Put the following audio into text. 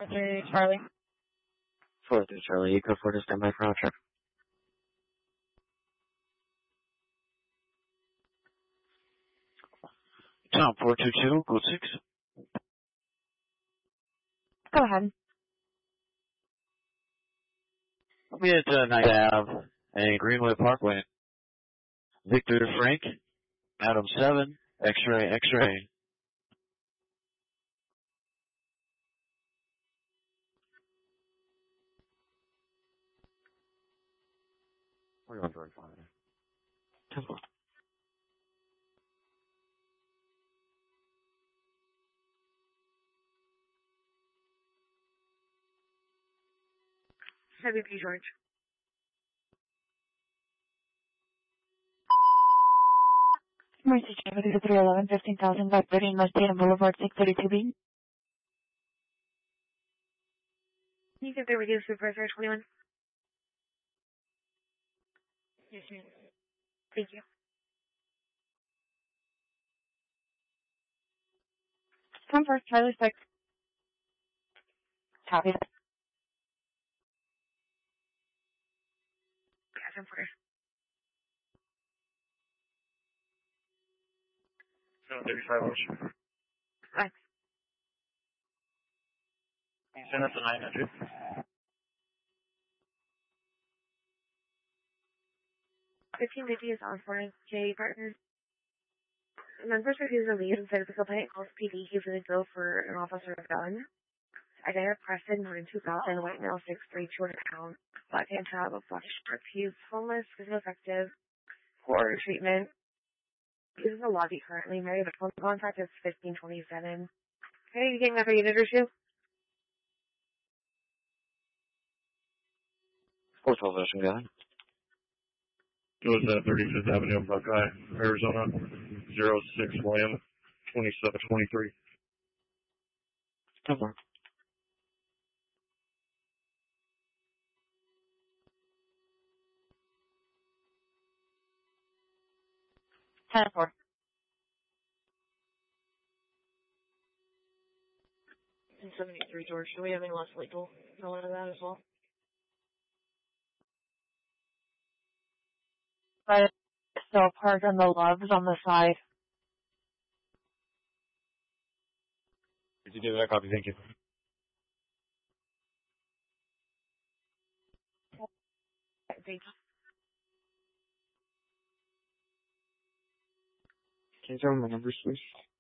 Okay, Charlie. 4-3 Charlie, Eco 4 to stand by for round trip. Tom 422, code 6. Go ahead. We at Night Ave and Greenwood Parkway. Victor Frank, Adam 7, X-ray, X-ray. We're going for 5. Temple. Heavy P. George. Mercy Chamber 311, 15,000 by 30 Mustang Boulevard, 632B. Can you get the radio supervisor 21? Yes, ma'am. Thank you. Come first, Charlie 6. Copy that. Yeah, come first. 735 Ocean. Thanks. Send us a 900. 1550 is on for J Partners. Members refuse to leave and said if the complainant calls PD, he's going to go for an officer gun. Isaiah Preston, more than 2,000, white male, 6'3", 200 pounds, black hand top, black short fuse, homeless, physical effective, poor treatment. He's in the lobby currently. Married, the phone contact is 1527. Okay, you getting that for unit or two? 412 Ocean, go ahead. Goes at 35th Avenue, Buckeye, Arizona, 06 William, 2723. Temple. Ten four. 73 George. Do we have any less legal going into that as well? But it's still parked on the Loves on the side. Did you do that copy? Thank you. Thank you. Can you tell me my numbers, please?